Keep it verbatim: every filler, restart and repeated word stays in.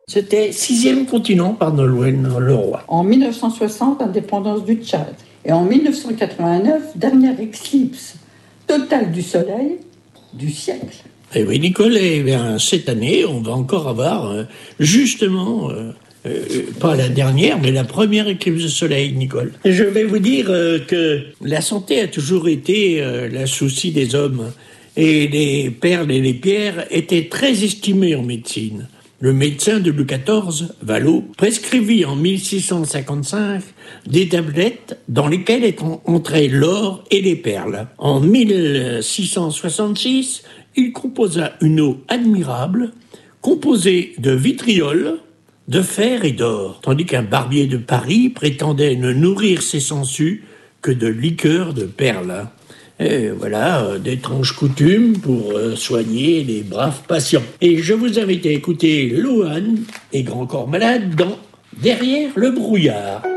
C'était Sixième continent par Nolwenn Leroy. En mille neuf cent soixante, indépendance du Tchad. Et en mille neuf cent quatre-vingt-neuf, dernière éclipse totale du soleil du siècle. Eh oui, Nicole, eh bien, cette année, on va encore avoir, euh, justement, euh, euh, pas la dernière, mais la première éclipse de soleil, Nicole. Je vais vous dire euh, que la santé a toujours été euh, le souci des hommes. Et les perles et les pierres étaient très estimées en médecine. Le médecin de Louis quatorze, Vallot, prescrivit en mille six cent cinquante-cinq des tablettes dans lesquelles étaient entrés l'or et les perles. En mille six cent soixante-six, il composa une eau admirable, composée de vitriol, de fer et d'or, tandis qu'un barbier de Paris prétendait ne nourrir ses sangsues que de liqueur de perles. Et voilà, euh, d'étranges coutumes pour euh, soigner les braves patients. Et je vous invite à écouter Louane et Grand Corps Malade dans Derrière le brouillard.